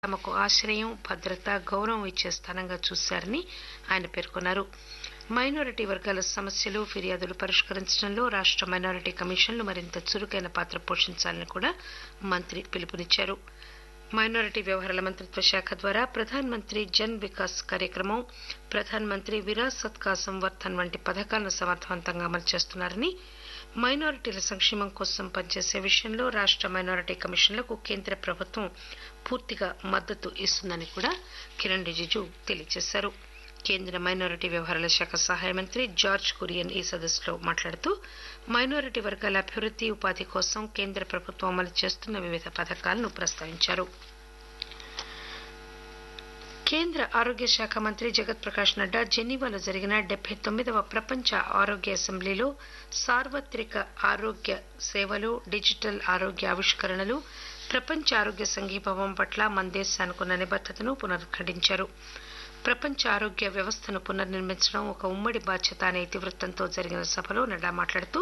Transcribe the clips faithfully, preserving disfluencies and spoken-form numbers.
తమకు ఆశ్రయం, భద్రత, గౌరవం ఇచ్చే స్థానంగా చూశారని ఆయన పేర్కొన్నారు. మైనారిటీ వర్గాల సమస్యలు, ఫిర్యాదులు పరిష్కరించడంలో రాష్ట మైనారిటీ కమిషన్లు మరింత చురుకైన పాత్ర పోషించాలని కూడా మంత్రి పిలుపునిచ్చారు. మైనారిటీ వ్యవహారాల మంత్రిత్వ శాఖ ద్వారా ప్రధాన్ మంత్రి జన్ వికాస్ కార్యక్రమం, ప్రధాన్ మంత్రి విరాసత్ కా సంవర్ధన్ వంటి పథకాలను సమర్థవంతంగా అమలు చేస్తున్నారని, మైనారిటీల సంక్షేమం కోసం పనిచేసే విషయంలో రాష్ట మైనారిటీ కమిషన్లకు కేంద్ర ప్రభుత్వం పూర్తిగా మద్దతు ఇస్తుందని కూడా కిరణ్ రిజిజు తెలియజేశారు. కేంద్ర మైనారిటీ వ్యవహారాల శాఖ సహాయ మంత్రి జార్జ్ కురియన్ ఈ సదస్సులో మాట్లాడుతూ మైనారిటీ వర్గాల అభివృద్ది, ఉపాధి కోసం కేంద్ర ప్రభుత్వం అమలు చేస్తున్న వివిధ పథకాలను ప్రస్తావించారు. కేంద్ర ఆరోగ్య శాఖ మంత్రి జగత్ ప్రకాష్ నడ్డా జెనీవాలో జరిగిన డెబ్బై తొమ్మిదవ ప్రపంచ ఆరోగ్య అసెంబ్లీలో సార్వత్రిక ఆరోగ్య సేవలు, డిజిటల్ ఆరోగ్య ఆవిష్కరణలు, ప్రపంచ ఆరోగ్య సంఘీభావం పట్ల మన దేశానికి ఉన్న నిబద్దతను పునరుద్ఘాటించారు. ప్రపంచ ఆరోగ్య వ్యవస్థను పునర్నిర్మించడం ఒక ఉమ్మడి బాధ్యత అనే ఇతివృత్తంతో జరిగిన సభలో నడ్డా మాట్లాడుతూ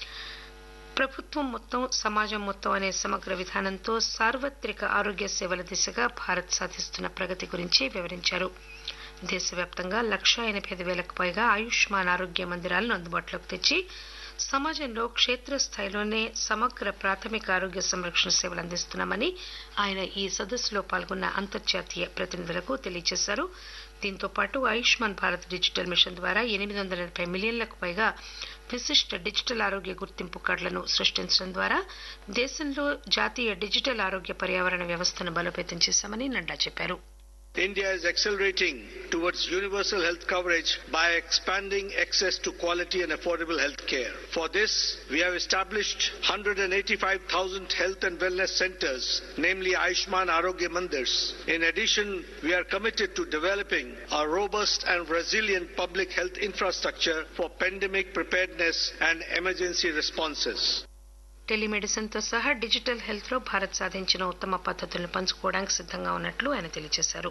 ప్రభుత్వం మొత్తం, సమాజం మొత్తం అనే సమగ్ర విధానంతో సార్వత్రిక ఆరోగ్య సేవల దిశగా భారత్ సాధిస్తున్న ప్రగతి గురించి వివరించారు. దేశవ్యాప్తంగా లక్షా ఎనభై ఐదు వేలకు పైగా ఆయుష్మాన్ ఆరోగ్య మందిరాలను అందుబాటులోకి తెచ్చి సమాజంలో క్షేత్రస్థాయిలోనే సమగ్ర ప్రాథమిక ఆరోగ్య సంరక్షణ సేవలు అందిస్తున్నామని ఆయన ఈ సదస్సులో పాల్గొన్న అంతర్జాతీయ ప్రతినిధులకు తెలియజేశారు. దీంతో పాటు ఆయుష్మాన్ భారత్ డిజిటల్ మిషన్ ద్వారా ఎనిమిది వందల ఎనభై మిలియన్లకు పైగా విశిష్ట డిజిటల్ ఆరోగ్య గుర్తింపు కార్డులను సృష్టించడం ద్వారా దేశంలో జాతీయ డిజిటల్ ఆరోగ్య పర్యావరణ వ్యవస్థను బలోపేతం చేశామని నడ్డా చెప్పారు. India is accelerating towards universal health coverage by expanding access to quality and affordable health care. For this, we have established one hundred eighty-five thousand health and wellness centers, namely Ayushman Arogya Mandirs. In addition, we are committed to developing a robust and resilient public health infrastructure for pandemic preparedness and emergency responses. Telemedicine తో సహా digital health లో భారత్ సాధించిన ఉత్తమ పద్ధతులను పంచుకోవడానికి సిద్దంగా ఉన్నట్లు ఆయన తెలియజేశారు.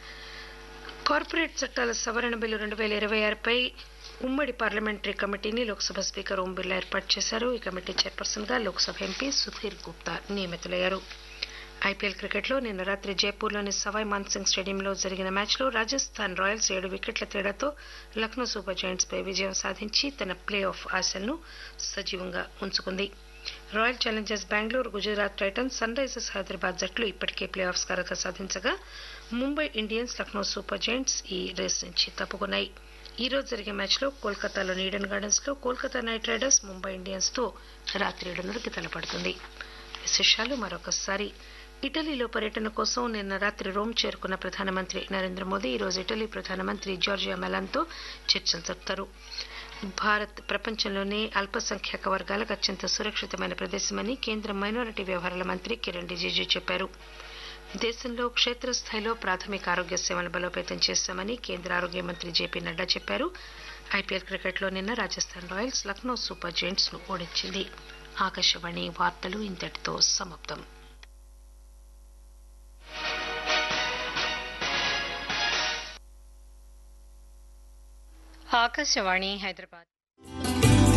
కార్పొరేట్ చట్టాల సవరణ బిల్లు రెండు వేల ఇరవై ఆరుపై ఉమ్మడి పార్లమెంటరీ కమిటీని లోక్సభ స్పీకర్ ఓం బిర్లా ఏర్పాటు చేశారు. ఈ కమిటీ చైర్పర్సన్ గా లోక్సభ ఎంపీ సుధీర్ గుప్తా నియమితులయ్యారు. ఐపీఎల్ క్రికెట్లో నిన్న రాత్రి జైపూర్లోని సవాయ్ మాన్సింగ్ స్టేడియంలో జరిగిన మ్యాచ్లో రాజస్థాన్ రాయల్స్ ఏడు వికెట్ల తేడాతో లక్నో సూపర్ జైంట్స్ పై విజయం సాధించి తన ప్లే ఆఫ్ ఆశలను సజీవంగా ఉంచుకుంది. Royal Challengers Bengaluru, Gujarat Titans, sun Risers Hyderabad జట్లు ఇప్పటికే ప్లే ఆఫ్స్ అర్హత సాధించగా Mumbai Indians, Lucknow super Giants ఈ రేస్ నుంచి తప్పుకున్నాయి. ఈ రోజు జరిగే మ్యాచ్లో కోల్కతాలోని ఈడెన్ గార్డెన్స్ లో Kolkata night riders Mumbai Indians తో రాత్రి ఏడున్నరకి తలపడుతుంది. విశేషాలు మరొకసారి. ఇటలీలో పర్యటన కోసం నిన్న రాత్రి రోమ్ చేరుకున్న ప్రధానమంత్రి నరేంద్ర మోదీ ఈ రోజు ఇటలీ ప్రధానమంత్రి జార్జియా మెలాన్తో చర్చలు జరుపుతారు. భారత్ ప్రపంచంలోనే అల్పసంఖ్యాక వర్గాలకు అత్యంత సురక్షితమైన ప్రదేశమని కేంద్ర మైనారిటీ వ్యవహారాల మంత్రి కిరణ్ రిజిజు చెప్పారు. దేశంలో క్షేత్రస్థాయిలో ప్రాథమిక ఆరోగ్య సేవలను బలోపేతం చేశామని కేంద్ర ఆరోగ్య మంత్రి జేపీ నడ్డా చెప్పారు. ఐపీఎల్ క్రికెట్లో నిన్న Rajasthan Royals Lucknow super Giants ను ఓడించింది. ఆకాశవాణి వార్తలు ఇంతటితో సమాప్తం. ఆకాశవాణి హైదరాబాద్